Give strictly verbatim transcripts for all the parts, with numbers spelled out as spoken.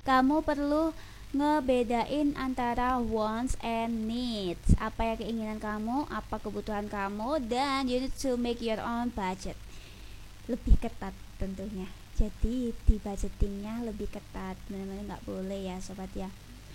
Kamu perlu ngebedain antara wants and needs. Apa ya keinginan kamu, apa kebutuhan kamu, dan you need to make your own budget. Lebih ketat tentunya. Jadi di budgetingnya lebih ketat, benar-benar nggak boleh ya sobat ya.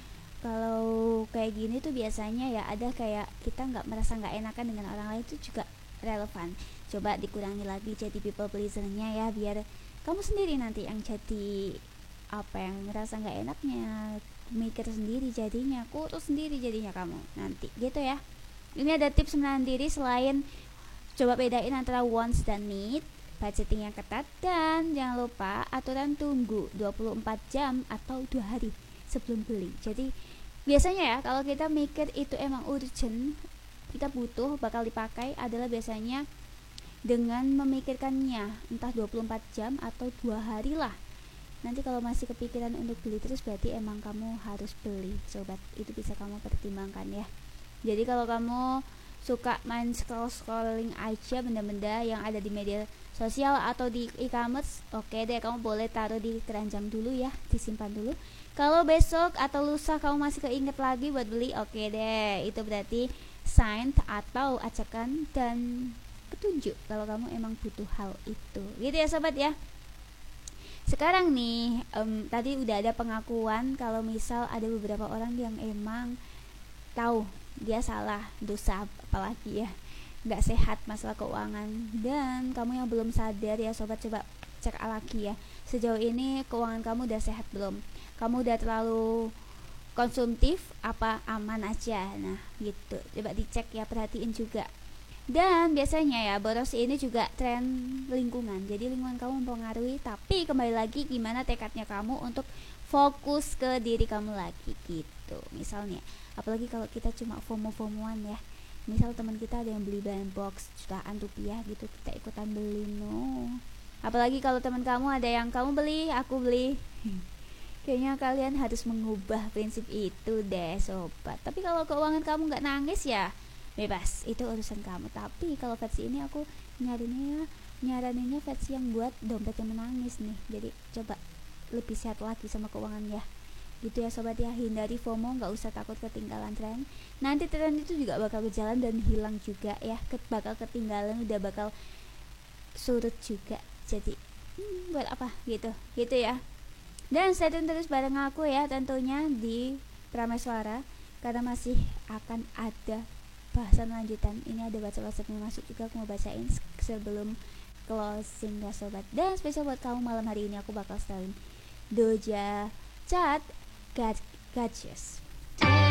Kalau kayak gini tuh biasanya ya ada kayak kita nggak merasa nggak enakan dengan orang lain, itu juga relevan. Coba dikurangi lagi jadi people pleasernya ya, biar kamu sendiri nanti yang jadi apa yang ngerasa nggak enaknya, mikir sendiri jadinya, kurus sendiri jadinya kamu nanti gitu ya. Ini ada tips menahan diri selain coba bedain antara wants dan need, budgeting yang ketat, dan jangan lupa aturan tunggu dua puluh empat jam atau dua hari sebelum beli. Jadi biasanya ya kalau kita mikir itu emang urgent, kita butuh bakal dipakai adalah biasanya dengan memikirkannya entah dua puluh empat jam atau dua hari lah. Nanti kalau masih kepikiran untuk beli terus berarti emang kamu harus beli sobat. Itu bisa kamu pertimbangkan ya. Jadi kalau kamu suka main scroll-scrolling aja benda-benda yang ada di media sosial atau di e-commerce, oke okay deh, kamu boleh taruh di keranjang dulu ya, disimpan dulu. Kalau besok atau lusa kamu masih keinget lagi buat beli, oke okay deh, itu berarti sign atau ajakan dan petunjuk kalau kamu emang butuh hal itu, gitu ya sobat ya. Sekarang nih um, tadi udah ada pengakuan kalau misal ada beberapa orang yang emang tahu dia salah, dosa apalagi ya, nggak sehat masalah keuangan, dan kamu yang belum sadar ya sobat, coba cek lagi ya, sejauh ini keuangan kamu udah sehat belum, kamu udah terlalu konsumtif apa aman aja, nah gitu, coba dicek ya, perhatiin juga. Dan biasanya ya boros ini juga tren lingkungan, jadi lingkungan kamu mempengaruhi, tapi kembali lagi gimana tekadnya kamu untuk fokus ke diri kamu lagi gitu. Misalnya apalagi kalau kita cuma FOMO-FOMOan ya, misal teman kita ada yang beli brand box jutaan rupiah gitu, kita ikutan beli, no. Apalagi kalau teman kamu ada yang kamu beli aku beli kayaknya kalian harus mengubah prinsip itu deh sobat. Tapi kalau keuangan kamu nggak nangis ya bebas, itu urusan kamu. Tapi kalau versi ini aku nyarinya nyaraninnya versi yang buat dompetnya menangis nih. Jadi coba lebih sehat lagi sama keuangan ya, gitu ya sobat ya. Hindari FOMO, nggak usah takut ketinggalan tren. Nanti tren itu juga bakal berjalan dan hilang juga ya, bakal ketinggalan, udah bakal surut juga. Jadi hmm, buat apa gitu, gitu ya. Dan stay tune terus bareng aku ya tentunya di Prameswara, karena masih akan ada bahasan lanjutan. Ini ada baca WhatsApp yang masuk juga, aku mau bacain sebelum closing ya sobat. Dan spesial buat kamu malam hari ini aku bakal setelin Doja Cat God, Gorgeous.